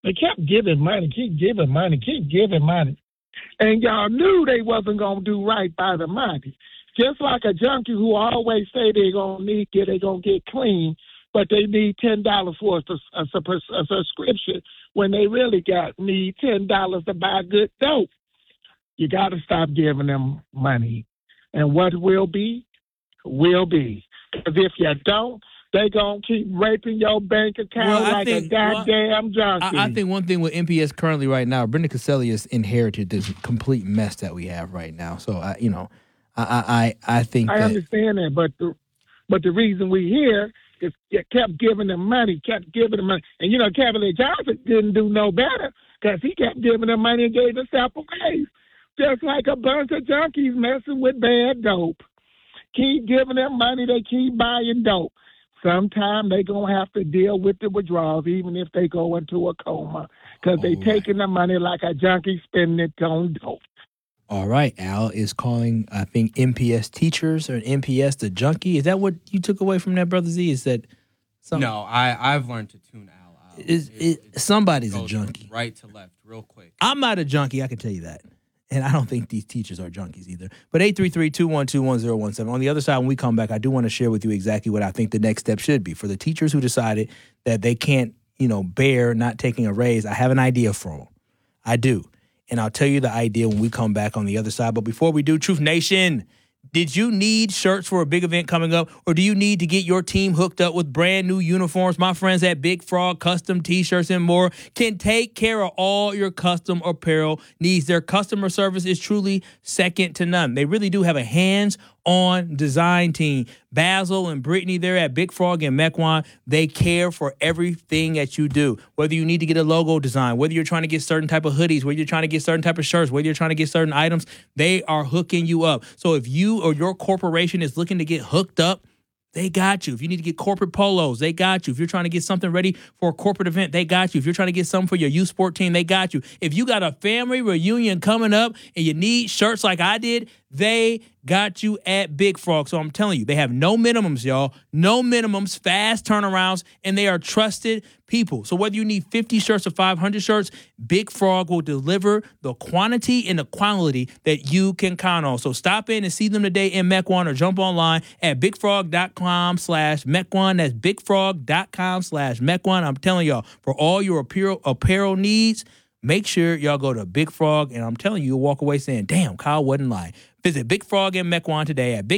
They kept giving money, keep giving money. And y'all knew they wasn't going to do right by the money. Just like a junkie who always say they're going to get clean, but they need $10 for a subscription when they really need $10 to buy good dope. You got to stop giving them money. And what will be, will be. Because if you don't, they're going to keep raping your bank account a goddamn junkie. I think one thing with MPS currently right now, Brenda Casellius inherited this complete mess that we have right now. So, I think I understand that, but the reason we here is you kept giving them money. And, Cavalier Johnson didn't do no better because he kept giving them money and gave himself a raise. Just like a bunch of junkies messing with bad dope. Keep giving them money, they keep buying dope. Sometime they going to have to deal with the withdrawals, even if they go into a coma, because they taking the money like a junkie spending it on dope. All right, Al is calling, I think, MPS teachers or MPS the junkie. Is that what you took away from that, Brother Z? Is that something? No, I've learned to tune Al out. Somebody's a junkie. Right to left, real quick. I'm not a junkie, I can tell you that. And I don't think these teachers are junkies either. But 833-212-1017. On the other side, when we come back, I do want to share with you exactly what I think the next step should be. For the teachers who decided that they can't, bear not taking a raise, I have an idea for them. I do. And I'll tell you the idea when we come back on the other side. But before we do, Truth Nation, did you need shirts for a big event coming up, or do you need to get your team hooked up with brand new uniforms? My friends at Big Frog Custom T-Shirts and more can take care of all your custom apparel needs. Their customer service is truly second to none. They really do have a hands-on design team. Basil and Brittany, they're at Big Frog and Mequon. They care for everything that you do. Whether you need to get a logo design, whether you're trying to get certain type of hoodies, whether you're trying to get certain type of shirts, whether you're trying to get certain items, they are hooking you up. So if you or your corporation is looking to get hooked up, they got you. If you need to get corporate polos, they got you. If you're trying to get something ready for a corporate event, they got you. If you're trying to get something for your youth sport team, they got you. If you got a family reunion coming up and you need shirts like I did, they got you at Big Frog. So I'm telling you, they have no minimums, y'all. No minimums, fast turnarounds, and they are trusted people. So whether you need 50 shirts or 500 shirts, Big Frog will deliver the quantity and the quality that you can count on. So stop in and see them today in Mequon or jump online at bigfrog.com/Mequon. That's bigfrog.com/Mequon. I'm telling y'all, for all your apparel needs, make sure y'all go to Big Frog, and I'm telling you, you'll walk away saying, damn, Kyle wasn't lying. Visit Big Frog in Mequon today at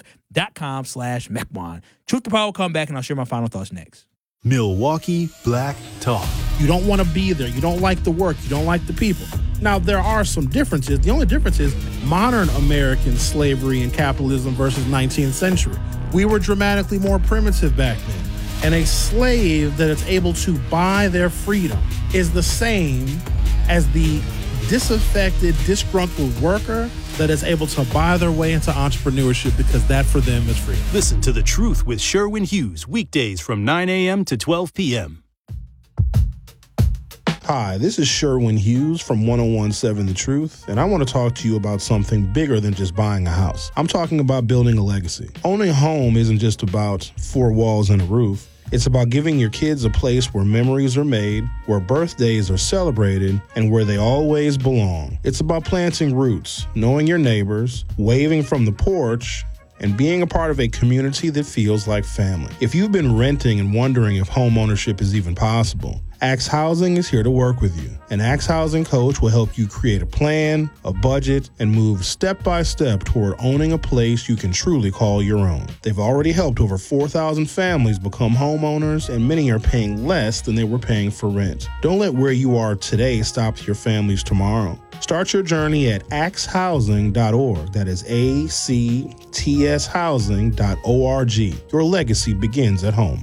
bigfrog.com/Mequon. Truth to Power will come back, and I'll share my final thoughts next. Milwaukee Black Talk. You don't want to be there. You don't like the work. You don't like the people. Now, there are some differences. The only difference is modern American slavery and capitalism versus 19th century. We were dramatically more primitive back then. And a slave that is able to buy their freedom is the same as the disaffected, disgruntled worker that is able to buy their way into entrepreneurship because that for them is freedom. Listen to The Truth with Sherwin Hughes, weekdays from 9 a.m. to 12 p.m. Hi, this is Sherwin Hughes from 1017 The Truth, and I want to talk to you about something bigger than just buying a house. I'm talking about building a legacy. Owning a home isn't just about four walls and a roof. It's about giving your kids a place where memories are made, where birthdays are celebrated, and where they always belong. It's about planting roots, knowing your neighbors, waving from the porch, and being a part of a community that feels like family. If you've been renting and wondering if home ownership is even possible, Axe Housing is here to work with you. An Axe Housing coach will help you create a plan, a budget, and move step by step toward owning a place you can truly call your own. They've already helped over 4,000 families become homeowners, and many are paying less than they were paying for rent. Don't let where you are today stop your family's tomorrow. Start your journey at axehousing.org. That is ACTS housing.org. Your legacy begins at home.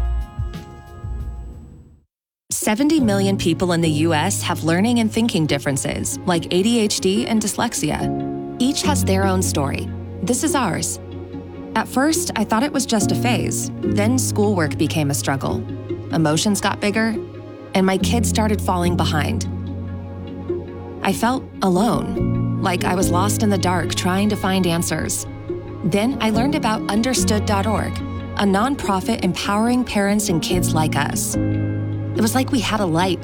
70 million people in the U.S. have learning and thinking differences, like ADHD and dyslexia. Each has their own story. This is ours. At first, I thought it was just a phase. Then schoolwork became a struggle. Emotions got bigger, and my kids started falling behind. I felt alone, like I was lost in the dark trying to find answers. Then I learned about Understood.org, a nonprofit empowering parents and kids like us. It was like we had a light